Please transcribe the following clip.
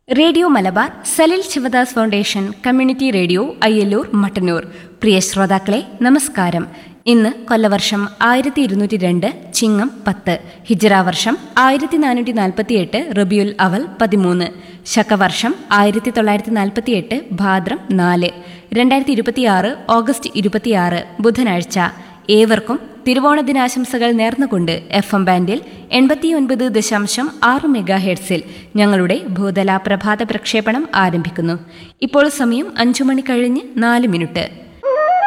Radio Malabar Salil Sivadas foundation community radio Ayyallur Mattannur. പ്രിയ ശ്രോതാക്കളെ നമസ്കാരം. ഇന്ന് കൊല്ലവർഷം 1202 ചിങ്ങം 10, ഹിജ്റ വർഷം 1448 റബിയുൽ അവൽ 13, ശകവർഷം 1948 ഭാദ്രം 4, 2026 ഓഗസ്റ്റ് 26 ബുധനാഴ്ച. ഏവർക്കും തിരുവോണ ദിനാശംസകൾ നേർന്നുകൊണ്ട് FM ബാൻഡിൽ 89.6 മെഗാഹെർട്സിൽ ഞങ്ങളുടെ ഭൂതല പ്രഭാത പ്രക്ഷേപണം ആരംഭിക്കുന്നു. ഇപ്പോൾ സമയം 5 മണി കഴിഞ്ഞ് 4 മിനിറ്റ്.